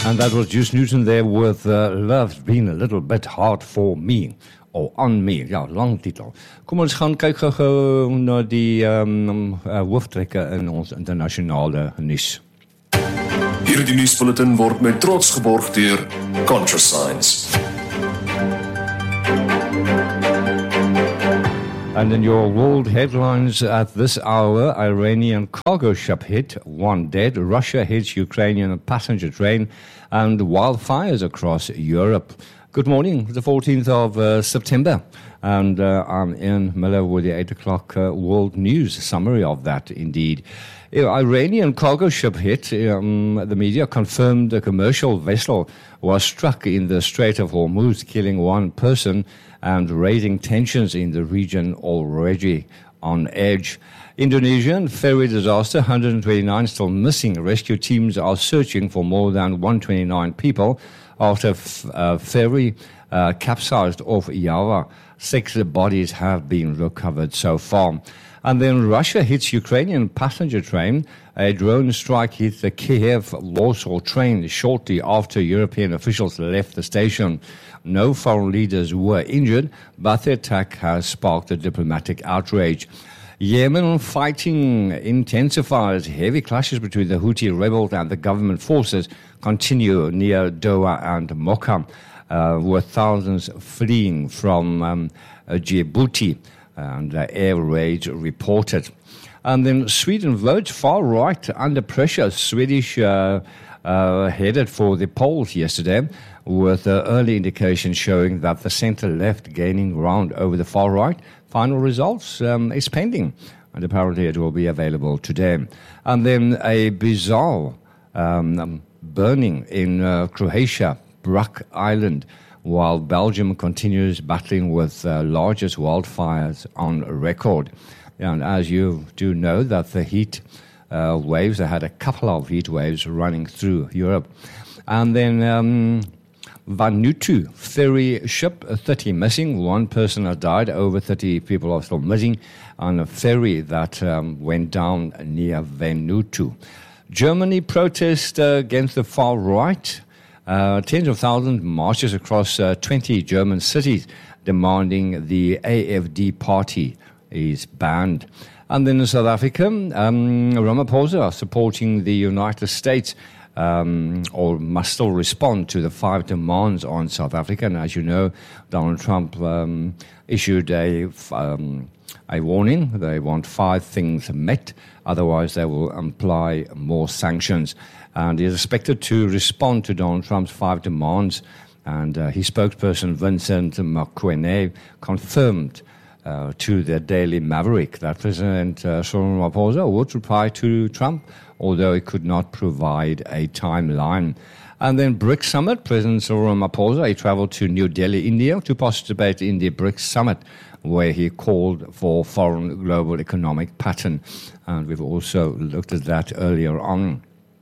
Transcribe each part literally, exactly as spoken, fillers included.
And that was Juice Newton there with uh, Love's Been a Little Bit Hard for Me. Or On Me, ja, lang titel. Kom ons gaan kyk gou na die um, uh, hooftrekke in ons internasionale nuus. Hierdie nuusbulletin word met trots geborg deur ContraScience. And in your world headlines at this hour, Iranian cargo ship hit, one dead, Russia hits Ukrainian passenger train, and wildfires across Europe. Good morning, the fourteenth of uh, September, and uh, I'm Ian Miller with the eight o'clock uh, world news summary of that indeed. Uh, Iranian cargo ship hit, um, the media confirmed a commercial vessel was struck in the Strait of Hormuz, killing one person and raising tensions in the region already on edge. Indonesian ferry disaster, one hundred twenty-nine still missing. Rescue teams are searching for more than one hundred twenty-nine people after f- uh, ferry uh, capsized off Java. Six bodies have been recovered so far. And then Russia hits Ukrainian passenger train. A drone strike hit the Kiev-Warsaw train shortly after European officials left the station. No foreign leaders were injured, but the attack has sparked a diplomatic outrage. Yemen fighting intensifies. Heavy clashes between the Houthi rebels and the government forces continue near Doha and Mocha, uh, with thousands fleeing from um, uh, Djibouti, and uh, air raids reported. And then Sweden votes far right under pressure. Swedish uh, uh, headed for the polls yesterday, with uh, early indications showing that the centre-left gaining ground over the far right. Final results um, is pending, and apparently it will be available today. And then a bizarre um, burning in uh, Croatia, Brac Island, while Belgium continues battling with uh, largest wildfires on record. And as you do know, that the heat uh, waves, they had a couple of heat waves running through Europe. And then um, Vanuatu ferry ship, thirty missing. One person has died. Over thirty people are still missing on a ferry that um, went down near Vanuatu. Germany protest uh, against the far right. Uh, tens of thousands marches across uh, twenty German cities demanding the A F D party is banned. And then in South Africa, um, Ramaphosa supporting the United States Um, or must still respond to the five demands on South Africa. And as you know, Donald Trump um, issued a, um, a warning. They want five things met, otherwise they will apply more sanctions. And he is expected to respond to Donald Trump's five demands. And uh, his spokesperson, Vincent Makwene, confirmed uh, to the Daily Maverick that President uh, Cyril Ramaphosa would reply to Trump, although he could not provide a timeline. And then BRICS Summit, President Cyril Ramaphosa, he traveled to New Delhi, India, to participate in the BRICS Summit, where he called for foreign global economic pattern. And we've also looked at that earlier on.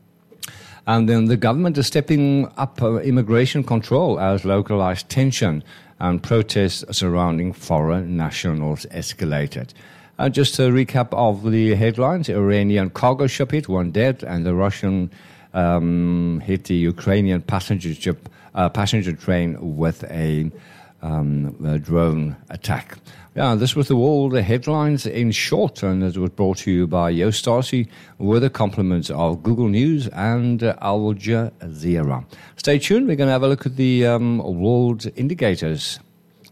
And then the government is stepping up uh, immigration control as localized tension and protests surrounding foreign nationals escalated. Uh, just a recap of the headlines. Iranian cargo ship hit, one dead, and the Russian um, hit the Ukrainian passenger ship, uh, passenger train with a, um, a drone attack. Yeah, this was the world headlines in short, and it was brought to you by Yo Stasi with the compliments of Google News and uh, Al Jazeera. Stay tuned. We're going to have a look at the um, world indicators.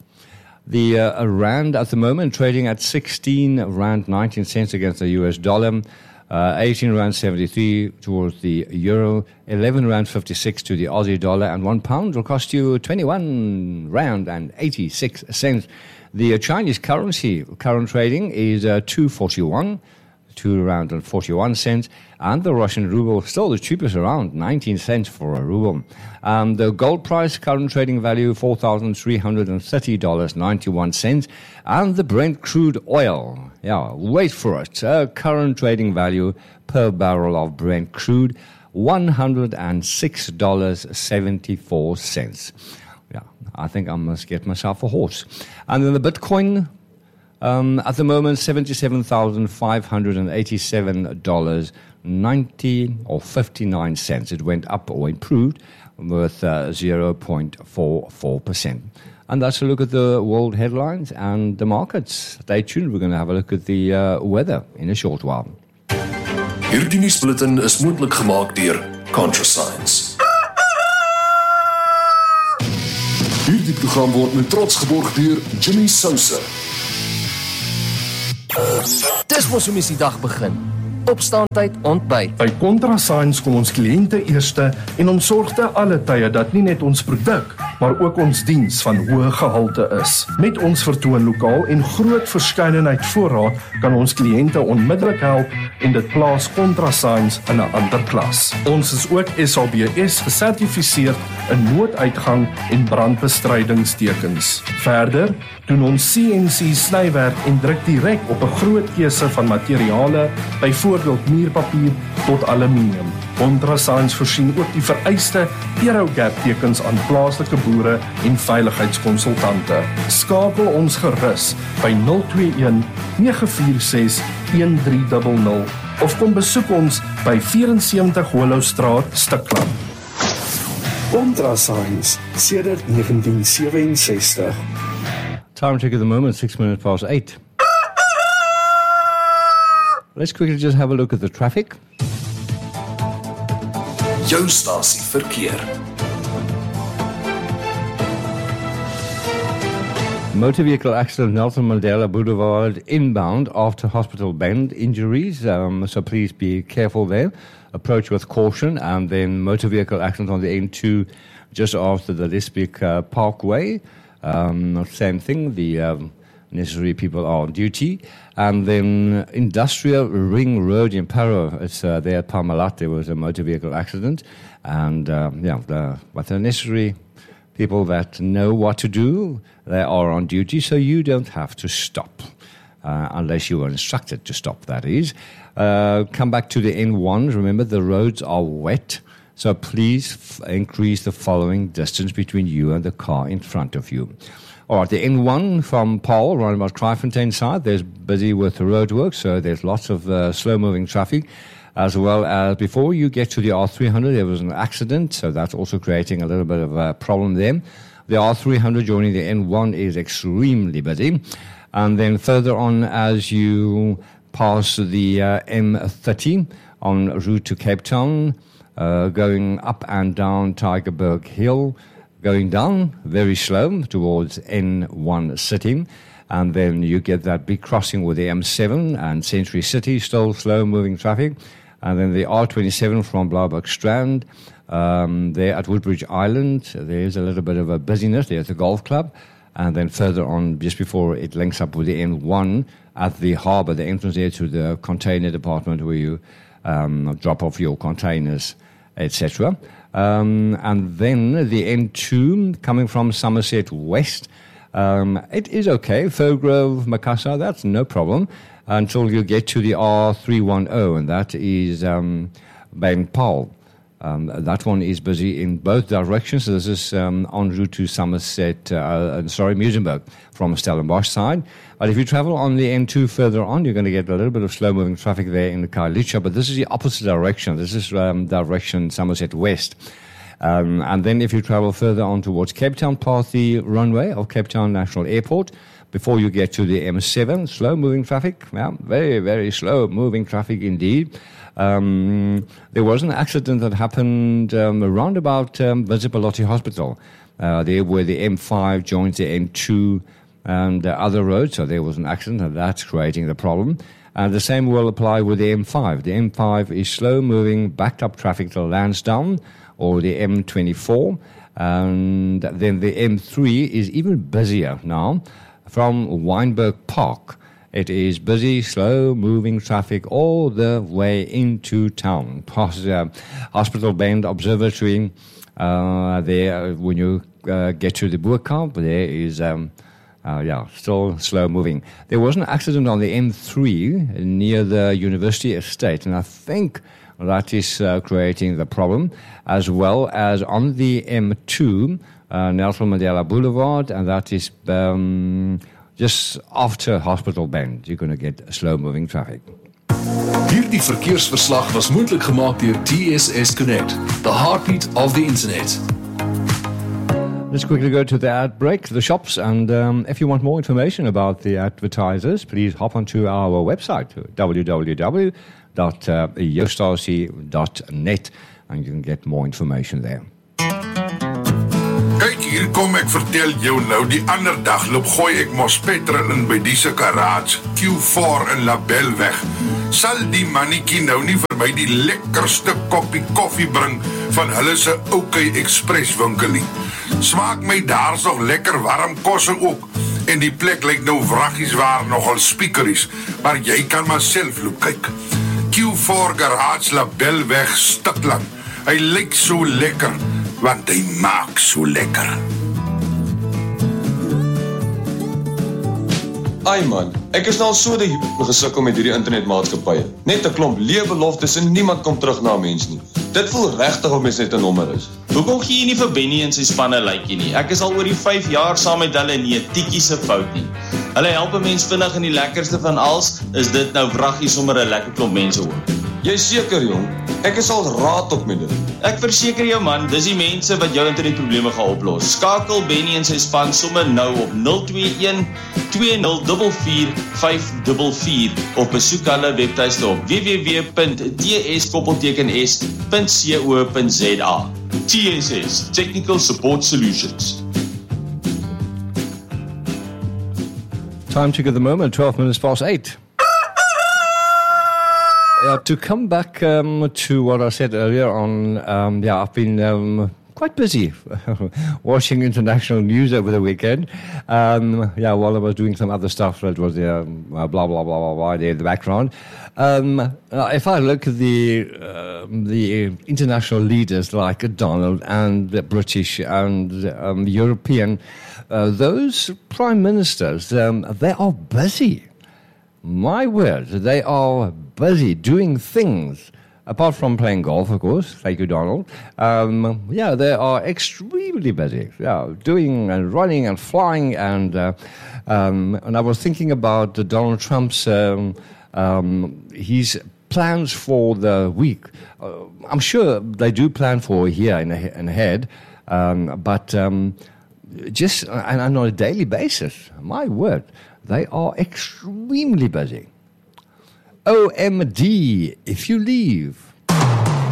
The uh, rand at the moment trading at sixteen rand nineteen cents against the U S dollar, uh, eighteen rand seventy-three towards the euro, eleven rand fifty-six to the Aussie dollar, and one pound will cost you twenty-one rand and eighty-six cents. The uh, Chinese currency current trading is uh, two forty-one, two rand and forty-one cents, and the Russian ruble still the cheapest around, nineteen cents for a ruble. Um, the gold price current trading value four thousand three hundred thirty dollars and ninety-one cents, and the Brent crude oil, yeah, wait for it, uh, current trading value per barrel of Brent crude one hundred six dollars and seventy-four cents. Yeah, I think I must get myself a horse. And then the Bitcoin Um, at the moment, seventy-seven thousand five hundred eighty-seven dollars ninety or fifty-nine cents. It went up or improved with uh, zero point four four percent. And that's a look at the world headlines and the markets. Stay tuned. We're going to have a look at the uh, weather in a short while. Hierdie nuusbulletin is moontlik gemaak deur ContraScience. Hierdie program word met trots geborg deur Jimmy Sousa. Dis mos hoe mens die dag begin. Opstaantyd, ontbyt. By ContraScience kom ons kliënte eerste en ons sorg te alle tye dat nie net ons produk, maar ook ons diens van hoë gehalte is. Met ons vertoonlokaal en groot verskeidenheid voorraad kan ons kliënte onmiddellik help en dit plaas ContraScience in 'n ander klas. Ons is ook S A B S gesertifiseer in nooduitgang en brandbestrydingstekens. Verder doen ons C N C snywerk en druk direk op 'n groot keuse van materiale, byvoorbeeld muurpapier tot aluminium. ContraScience voorsien ook die vereiste Aerogap tekens aan plaaslike boere en veiligheidskonsultante. Skakel ons gerus by nul twee een nege vier ses een drie nul nul of kom besoek ons by vyf-en-sewentig Hollowstraat, Stikland. ContraScience sedert negentien sewe-en-sestig. Time check at the moment, six minutes past eight. Let's quickly just have a look at the traffic. Jou stasie verkeer. Motor vehicle accident, Nelson Mandela Boulevard, inbound after Hospital Bend injuries. Um, so please be careful there. Approach with caution. And then motor vehicle accident on the N two just after the Lisbeek uh, Parkway. Um, same thing. The um, necessary people are on duty. And then Industrial Ring Road in Parow, it's uh, there at Parmalat, there was a motor vehicle accident. And um, yeah, the, but the necessary people that know what to do, they are on duty, so you don't have to stop, uh, unless you are instructed to stop, that is. Uh, come back to the N one. Remember, the roads are wet, so please f- increase the following distance between you and the car in front of you. All right, the N one from Paul, around about Kryfontein side, there's busy with the road work, so there's lots of uh, slow-moving traffic, as well as before you get to the R three hundred, there was an accident, so that's also creating a little bit of a problem there. The R three hundred joining the N one is extremely busy. And then further on, as you pass the uh, M thirty on route to Cape Town, uh, going up and down Tygerberg Hill, going down very slow towards N one City, and then you get that big crossing with the M seven and Century City, still slow-moving traffic, and then the R twenty-seven from Blaauwberg Strand, um, there at Woodbridge Island, there's a little bit of a busyness there at the golf club, and then further on, just before it links up with the N one at the harbour, the entrance there to the container department where you um, drop off your containers, et cetera. Um, and then the N two coming from Somerset West. Um, it is okay. Fowgrove, Macassar, that's no problem until you get to the R three ten, and that is um, Baden-Powell. Um, that one is busy in both directions. So this is um, en route to Somerset, uh, sorry, Muizenberg from Stellenbosch side. But if you travel on the N two further on, you're going to get a little bit of slow-moving traffic there in the Khayelitsha, but this is the opposite direction. This is um, direction Somerset West. Um, and then if you travel further on towards Cape Town, past the runway of Cape Town National Airport, before you get to the M seven, slow-moving traffic, yeah, very, very slow-moving traffic indeed. Um, there was an accident that happened um, around about um, Visipalotti Hospital, uh, there where the M five joins the N two and the other roads, so there was an accident, and that's creating the problem. And the same will apply with the M five. The M five is slow-moving, backed-up traffic to Lansdowne, or the M twenty-four, and then the M three is even busier now from Wynberg Park. It is busy, slow-moving traffic all the way into town, past uh, Hospital Bend Observatory. Uh, there, when you uh, get to the Boerkamp, there is, um, uh, yeah, still slow-moving. There was an accident on the M three near the University Estate, and I think that is uh, creating the problem, as well as on the M two, uh, Nelson Mandela Boulevard, and that is um, just after Hospital Bend, you're going to get slow-moving traffic. Hierdie verkeersverslag was moontlik gemaak deur T S S Connect, the heartbeat of the internet. Let's quickly go to the ad break, the shops, and um, if you want more information about the advertisers, please hop onto our website, w w w dot jostasie dot net, and you can get more information there. Kyk, hier kom ek vertel jou nou, die ander dag loop gooi ek mos petrol in by die se garage, Q four in Labelweg. Sal die mannetjie nou nie vir my die lekkerste koppie koffie bring van hulle se OK Express winkel nie. Smaak my daar so lekker warm kosse ook, en die plek lyk nou wraggies waar nogal speakeries, maar jy kan maar self loop kyk. Q four Garage Labelweg Stikland, hy lyk so lekker, want hy maak so lekker. Ai man, ek is nou al so die gesukkel met hierdie internetmaatskappye. Net 'n klomp leë beloftes en niemand kom terug na 'n mens nie. Dit voel regtig of mens net 'n nommer is. Hoekom gee jy nie vir Benny en sy spanne lykie nie? Ek is al oor die vyf jaar saam met hulle, nie 'n tikkie se fout nie. Hulle help 'n mens vinnig, en die lekkerste van alles is dit nou wraggie sommer 'n lekker klomp mense ook. Jy seker jong, ek is al raad op met dit. Ek verseker jou man, dis die mense wat jou internetprobleme gaan oplos. Skakel Benny en sy span sommer nou op nul twee een twee nul vier vier vyf vier vier of besoek hulle webtuiste op w w w punt t s s punt co punt z a. T S S, Technical Support Solutions. Time to get the moment, twelve minutes past eight. Uh, to come back um, to what I said earlier on, um, yeah, I've been um, quite busy watching international news over the weekend. Um, yeah, while I was doing some other stuff that was uh, blah, blah, blah, blah, blah, there in the background. Um, uh, if I look at the, uh, the international leaders like Donald and the British and um, European, uh, those prime ministers, um, they are busy. My word, they are busy doing things. Apart from playing golf, of course, thank you, Donald. Um, yeah, they are extremely busy. Yeah, doing and running and flying. And uh, um, and I was thinking about uh, Donald Trump's um, um, his plans for the week. Uh, I'm sure they do plan for a year and, a, and ahead, um, but um, just and, and on a daily basis. My word. They are extremely busy. O M D, if you leave.